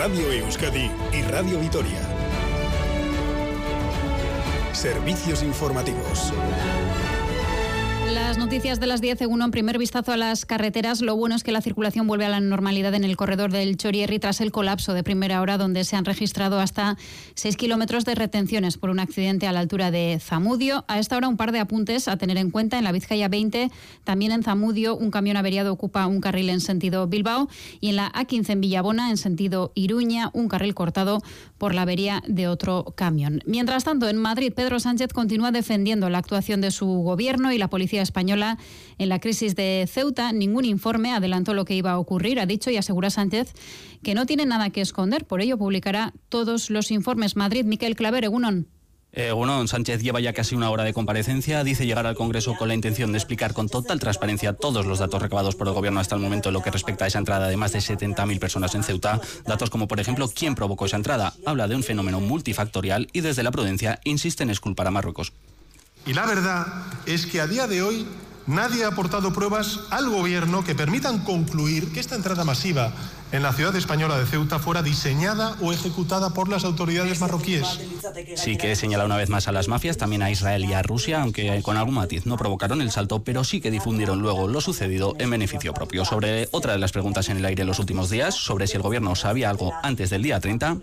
Radio Euskadi y Radio Vitoria. Servicios informativos. Las noticias de las 10, en primer vistazo a las carreteras. Lo bueno es que la circulación vuelve a la normalidad en el corredor del Txorierri tras el colapso de primera hora, donde se han registrado hasta 6 kilómetros de retenciones por un accidente a la altura de Zamudio. A esta hora, un par de apuntes a tener en cuenta. En la Vizcaya 20, también en Zamudio, un camión averiado ocupa un carril en sentido Bilbao, y en la A15 en Villabona, en sentido Iruña, un carril cortado por la avería de otro camión. Mientras tanto, en Madrid, Pedro Sánchez continúa defendiendo la actuación de su gobierno y la policía española en la crisis de Ceuta. Ningún informe adelantó lo que iba a ocurrir, ha dicho, y asegura Sánchez que no tiene nada que esconder. Por ello publicará todos los informes. Madrid, Miquel Claver, Egunon. Sánchez lleva ya casi una hora de comparecencia. Dice llegar al Congreso con la intención de explicar con total transparencia todos los datos recabados por el Gobierno hasta el momento en lo que respecta a esa entrada de más de 70.000 personas en Ceuta. Datos como, por ejemplo, quién provocó esa entrada. Habla de un fenómeno multifactorial y desde la prudencia insiste en exculpar a Marruecos. Y la verdad es que a día de hoy nadie ha aportado pruebas al Gobierno que permitan concluir que esta entrada masiva en la ciudad española de Ceuta fuera diseñada o ejecutada por las autoridades marroquíes. Sí que señala una vez más a las mafias, también a Israel y a Rusia, aunque con algún matiz. No provocaron el salto, pero sí que difundieron luego lo sucedido en beneficio propio. Sobre otra de las preguntas en el aire en los últimos días, sobre si el Gobierno sabía algo antes del día 30...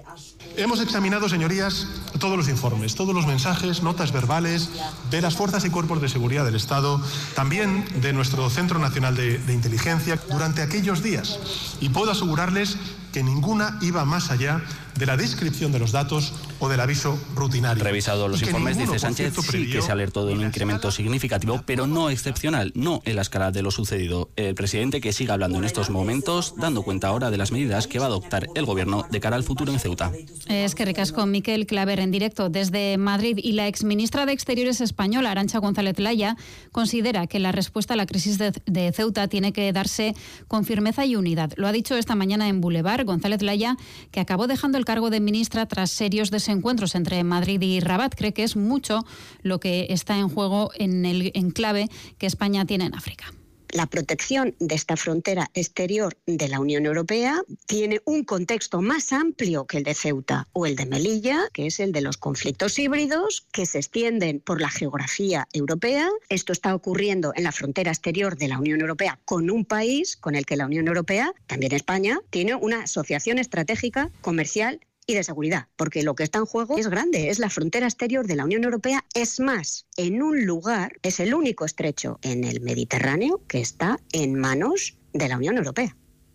Hemos examinado, señorías, todos los informes, todos los mensajes, notas verbales de las fuerzas y cuerpos de seguridad del Estado, también de nuestro Centro Nacional de Inteligencia durante aquellos días. Y puedo asegurarles que ninguna iba más allá de la descripción de los datos o del aviso rutinario. Revisado los informes, dice Sánchez, sí que se alertó de un incremento significativo, pero no excepcional, no en la escala de lo sucedido. El presidente que sigue hablando en estos momentos, dando cuenta ahora de las medidas que va a adoptar el Gobierno de cara al futuro en Ceuta. Es que ricasco, Miquel Claver, en directo desde Madrid. Y la exministra de Exteriores española, Arantxa González Laya, considera que la respuesta a la crisis de Ceuta tiene que darse con firmeza y unidad. Lo ha dicho esta mañana en Boulevard González Laya, que acabó dejando el cargo de ministra tras serios desencuentros entre Madrid y Rabat. Cree que es mucho lo que está en juego en el enclave que España tiene en África. La protección de esta frontera exterior de la Unión Europea tiene un contexto más amplio que el de Ceuta o el de Melilla, que es el de los conflictos híbridos que se extienden por la geografía europea. Esto está ocurriendo en la frontera exterior de la Unión Europea con un país con el que la Unión Europea, también España, tiene una asociación estratégica, comercial y de seguridad, porque lo que está en juego es grande, es la frontera exterior de la Unión Europea. Es más, en un lugar, es el único estrecho en el Mediterráneo que está en manos de la Unión Europea.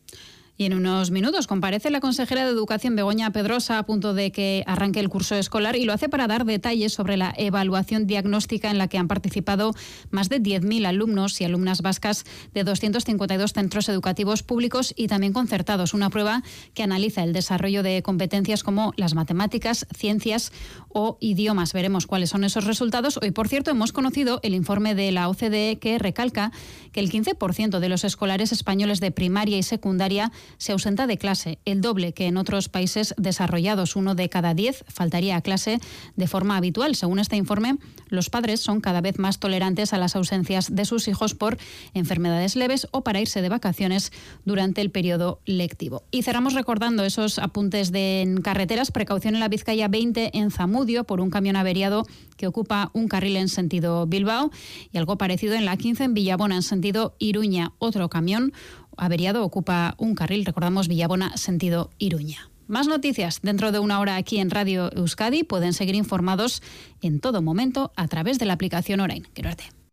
Y en unos minutos comparece la consejera de Educación, Begoña Pedrosa, a punto de que arranque el curso escolar, y lo hace para dar detalles sobre la evaluación diagnóstica en la que han participado más de 10.000 alumnos y alumnas vascas de 252 centros educativos públicos y también concertados. Una prueba que analiza el desarrollo de competencias como las matemáticas, ciencias o idiomas. Veremos cuáles son esos resultados. Hoy, por cierto, hemos conocido el informe de la OCDE que recalca que el 15% de los escolares españoles de primaria y secundaria se ausenta de clase, el doble que en otros países desarrollados. 1 de cada 10 faltaría a clase de forma habitual. Según este informe, los padres son cada vez más tolerantes a las ausencias de sus hijos por enfermedades leves o para irse de vacaciones durante el periodo lectivo. Y cerramos recordando esos apuntes en carreteras. Precaución en la Vizcaya 20 en Zamudio por un camión averiado que ocupa un carril en sentido Bilbao, y algo parecido en la 15 en Villabona en sentido Iruña. Otro camión averiado ocupa un carril, recordamos, Villabona sentido Iruña. Más noticias dentro de una hora aquí en Radio Euskadi. Pueden seguir informados en todo momento a través de la aplicación Orain. Quero arte.